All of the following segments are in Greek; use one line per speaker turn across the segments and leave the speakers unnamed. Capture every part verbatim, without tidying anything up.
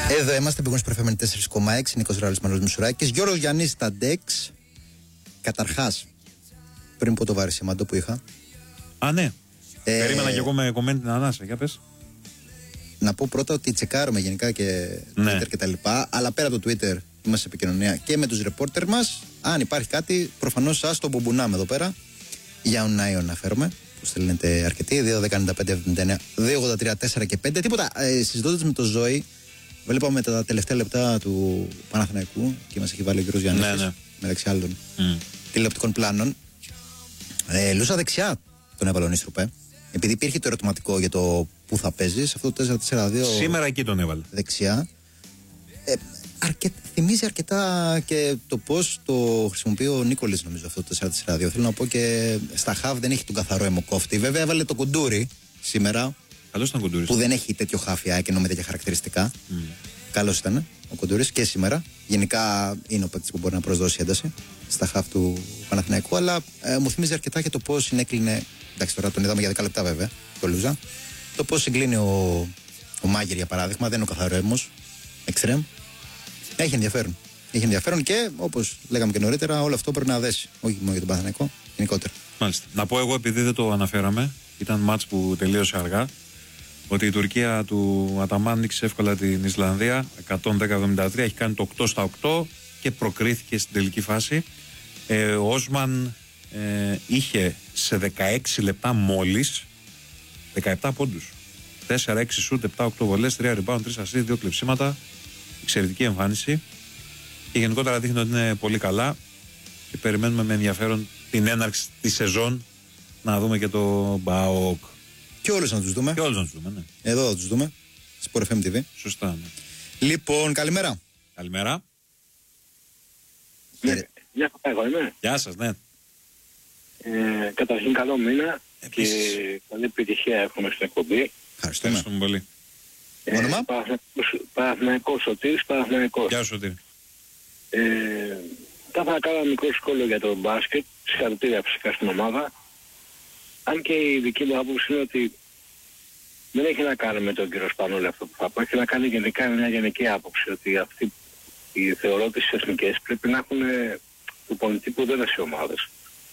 Εδώ είμαστε, πήγαμε στο προφέμενη τέσσερα κόμμα έξι, Νίκος Ραούλης, Μανώλης Μουσουράκης, Γιώργος Γιαννής στα ντεξ. Καταρχάς, πριν πω το βαρισιμαντό που είχα.
Α, ναι.
Ε,
Περίμενα και εγώ με κομμέντι την ανάσα, για πες.
Να πω πρώτα ότι τσεκάρουμε γενικά και
ναι.
Twitter και τα λοιπά, αλλά πέρα από το Twitter είμαστε σε επικοινωνία και με τους ρεπόρτερ μας. Αν υπάρχει κάτι, προφανώς σας το μπουμπουνάμε εδώ πέρα. Για online αναφέρομαι, που στέλνετε αρκετοί, δύο δέκα ενενήντα πέντε εβδομήντα εννέα, δύο ογδόντα τρία τέσσερα και πέντε. Τίποτα, ε, συζητώντας με το Ζώη, βλέπαμε τα τελευταία λεπτά του Παναθηναϊκού και μας έχει βάλει ο κύριος Γιάννης, ναι, ναι. μεταξύ άλλων mm. τηλεοπτικών πλάνων. Ε, Λούσα δεξιά τον έβαλε ο Νίστρουπε, επειδή υπήρχε το ερωτηματικό για το πού θα παίζει, αυτό το τέσσερα τέσσερα δύο.
Σήμερα εκεί τον έβαλε.
Δεξιά. Ε, αρκε... Θυμίζει αρκετά και το πώς το χρησιμοποιεί ο Νίκολης, νομίζω, αυτό το τέσσερα τέσσερα δύο. Θέλω να πω και στα χαβ δεν έχει τον καθαρό αιμοκόφτη. Βέβαια έβαλε το Κουντούρι σήμερα.
Καλώς ήταν ο Κουντούρης.
Που δεν έχει τέτοιο χάφια και με τέτοια χαρακτηριστικά. Mm. Καλώς ήταν ο Κουντούρης και σήμερα. Γενικά είναι ο παίκτης που μπορεί να προσδώσει ένταση στα χαφ του Παναθηναϊκού. Αλλά ε, μου θυμίζει αρκετά και το πώς συνέκλεινε. Εντάξει, τώρα τον είδαμε για δέκα λεπτά βέβαια, το Λούζα. Το πώς συγκλίνει ο, ο Μάγερ για παράδειγμα. Δεν είναι ο καθαρός εξτρέμ. Έχει ενδιαφέρον. Έχει ενδιαφέρον και όπως λέγαμε και νωρίτερα, όλο αυτό πρέπει να δέσει. Όχι μόνο για τον Παναθηναϊκό, γενικότερα.
Μάλιστα. Να πω εγώ, επειδή δεν το αναφέραμε, ήταν μάτς που τελείωσε αργά, ότι η Τουρκία του Αταμάν νίκησε εύκολα την Ισλανδία εκατόν δέκα εβδομήντα τρία, έχει κάνει το οκτώ στα οκτώ και προκρίθηκε στην τελική φάση. Ε, ο Όσμαν ε, είχε σε δεκαέξι λεπτά μόλις δεκαεπτά πόντους. τέσσερα έξι σουτ, επτά οκτώ βολές, τρία rebound, τρία assist, δύο κλεψίματα. Εξαιρετική εμφάνιση. Και γενικότερα δείχνει ότι είναι πολύ καλά. Και περιμένουμε με ενδιαφέρον την έναρξη τη σεζόν να δούμε και το ΜΠΑΟΚ.
Και όλους να τους δούμε.
Και όλους να τους δούμε, ναι.
Εδώ θα τους δούμε. Sport εφ εμ τι βι.
Σωστά, ναι.
Λοιπόν, καλημέρα.
Καλημέρα.
Ναι, γεια σας, εγώ είμαι.
Γεια σας, ναι.
Ε, καταρχήν καλό μήνα.
Επίσης.
Και καλή επιτυχία έχουμε στην εκπομπή.
Ευχαριστούμε.
Ευχαριστούμε πολύ.
Ε,
Όνομα?
Παναθηναϊκός Σωτήρης, Παναθηναϊκός.
Γεια σου, Σωτήρη.
Ε, θα ήθελα να κάνω ένα μικρό σχόλιο για το μπάσκετ. Συγχαρητήρια φυσικά στην ομάδα. Αν και η δική μου άποψη είναι ότι δεν έχει να κάνει με τον κύριο Σπανούλη αυτό που θα πω. Έχει να κάνει γενικά με μια γενική άποψη ότι αυτοί οι θεωρώ τις εθνικές πρέπει να έχουν προπονητή που δεν είναι σε ομάδες.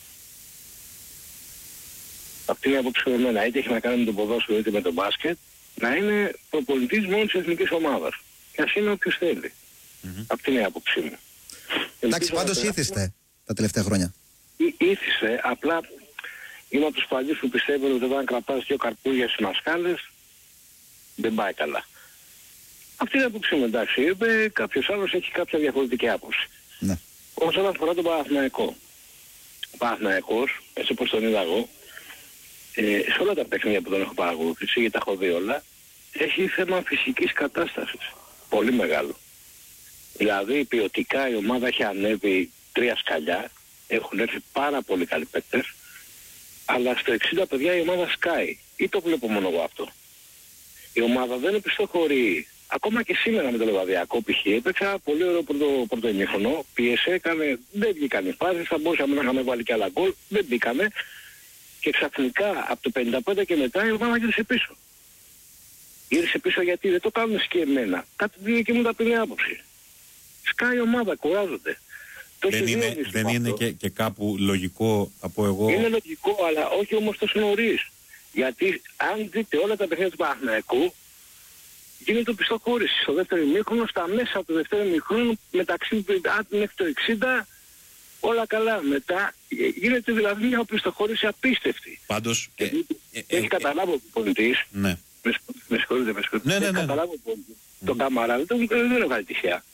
Αυτή είναι η άποψη με εμένα. Είτε έχει να κάνει με τον ποδόσφαιρο είτε με τον μπάσκετ, να είναι προπονητής μόνο της εθνικής ομάδας. Και ας είναι όποιος θέλει. Mm-hmm. Αυτή είναι η άποψή μου.
Εντάξει, πάντως ήθιστε τα τελευταία χρόνια.
Ή, ήθισε, απλά είμαι από τους παλιούς που πιστεύουν ότι όταν κρατάς δύο καρπούγια στις μασκάλες δεν πάει καλά. Αυτή είναι η άποψή μου, εντάξει. Είπε, κάποιος άλλος έχει κάποια διαφορετική άποψη.
Ναι.
Όσον αφορά τον Παναθηναϊκό. Ο Παναθηναϊκός, έτσι όπως τον είδα εγώ, ε, σε όλα τα παιχνίδια που τον έχω παρακολουθήσει, γιατί τα έχω δει όλα, έχει θέμα φυσικής κατάστασης. Πολύ μεγάλο. Δηλαδή ποιοτικά η ομάδα έχει ανέβει τρία σκαλιά, έχουν έρθει πάρα πολύ καλοί παίκτες, αλλά στο εξήντα παιδιά η ομάδα σκάει. Ή το βλέπω μόνο εγώ αυτό. Η ομάδα δεν επιστοχωρεί. Ακόμα και σήμερα με το Λεβαδιακό π.χ. έπαιξε ένα πολύ ωραίο πρώτο, πρώτο ημίχρονο, πίεσε, έκανε, δεν βγήκαν οι φάσεις, θα μπορούσαμε να είχαμε βάλει και άλλα γκολ, δεν μπήκανε. Και ξαφνικά από το πενήντα πέντε και μετά η ομάδα γύρισε πίσω. Γύρισε πίσω γιατί δεν το κάνουν σκεμμένα. Κάτι δική μου ταπεινή άποψη. Σκάει η ομάδα, κουράζονται.
Δεν είναι, δεν είναι και, και κάπου λογικό, θα πω εγώ.
Είναι λογικό, αλλά όχι όμως τόσο νωρίς. Γιατί αν δείτε όλα τα παιχνίδια του Παναθηναϊκού, γίνεται οπισθοχώρηση. Στο δεύτερο ημίχρονο, στα μέσα του δεύτερου ημίχρονου, μεταξύ του πενήντα μέχρι το εξήντα, όλα καλά. Μετά γίνεται δηλαδή μια οπισθοχώρηση απίστευτη.
Πάντως, ε,
έχει
ε,
έχει
ε,
καταλάβει ο πολιτής.
Ναι.
Με συγχωρείτε, με συγχωρείτε.
Ναι, ναι, ναι.
Έχει καταλάβει ο πολιτής. Τον Καμαρά δεν τον έβγαλε τυχαία.